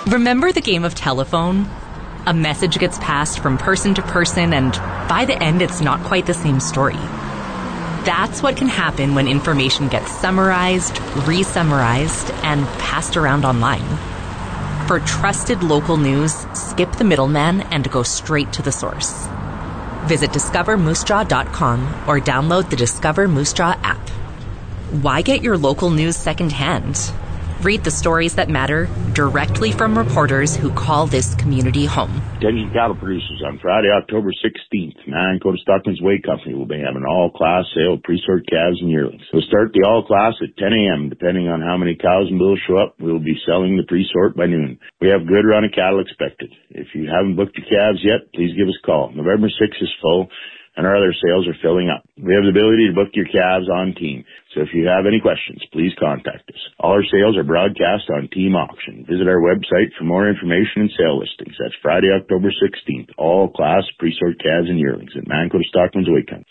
Remember the game of telephone? A message gets passed from person to person, and by the end, it's not quite the same story. That's what can happen when information gets summarized, re-summarized, and passed around online. For trusted local news, skip the middleman and go straight to the source. Visit discovermoosejaw.com or download the Discover Moose Jaw app. Why get your local news secondhand? Read the stories that matter directly from reporters who call this community home. Attention cattle producers, on Friday, October 16th, Manitoba Stockman's Whey Company will be having an all-class sale of pre-sort calves and yearlings. We'll start the all-class at 10 a.m. Depending on how many cows and bulls show up, we'll be selling the pre-sort by noon. We have good run of cattle expected. If you haven't booked your calves yet, please give us a call. November 6th is full, and our other sales are filling up. We have the ability to book your calves on Team, so if you have any questions, please contact us. All our sales are broadcast on Team Auction. Visit our website for more information and sale listings. That's Friday, October 16th. All class pre-sort calves and yearlings at Manitoba Stockman's Whey Company.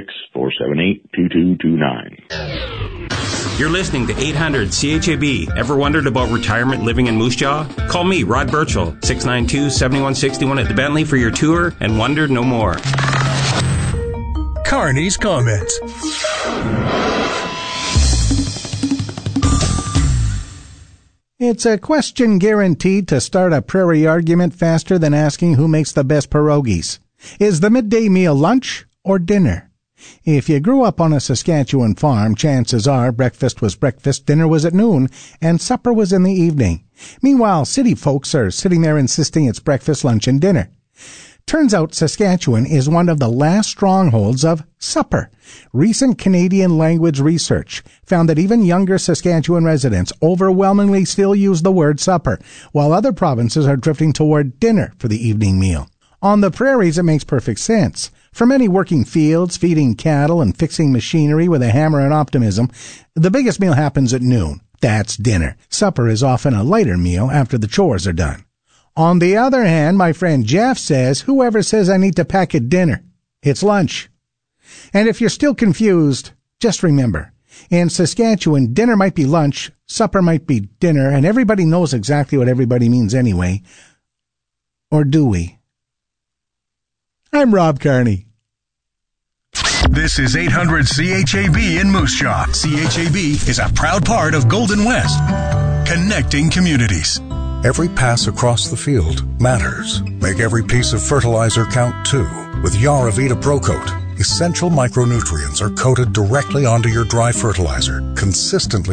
306-478-2229. You're listening to 800 CHAB. Ever wondered about retirement living in Moose Jaw? Call me, Rod Birchall, 692-7161 at the Bentley for your tour and wonder no more. Carney's comments. It's a question guaranteed to start a prairie argument faster than asking who makes the best pierogies. Is the midday meal lunch or dinner? If you grew up on a Saskatchewan farm, chances are breakfast was breakfast, dinner was at noon, and supper was in the evening. Meanwhile, city folks are sitting there insisting it's breakfast, lunch, and dinner. Turns out Saskatchewan is one of the last strongholds of supper. Recent Canadian language research found that even younger Saskatchewan residents overwhelmingly still use the word supper, while other provinces are drifting toward dinner for the evening meal. On the prairies, it makes perfect sense. For many working fields, feeding cattle, and fixing machinery with a hammer and optimism, the biggest meal happens at noon. That's dinner. Supper is often a lighter meal after the chores are done. On the other hand, my friend Jeff says, whoever says I need to pack at dinner, it's lunch. And if you're still confused, just remember, in Saskatchewan, dinner might be lunch, supper might be dinner, and everybody knows exactly what everybody means anyway. Or do we? I'm Rob Carney. This is 800 CHAB in Moose Jaw. CHAB is a proud part of Golden West, connecting communities. Every pass across the field matters. Make every piece of fertilizer count too. With Yaravita ProCoat, essential micronutrients are coated directly onto your dry fertilizer, consistently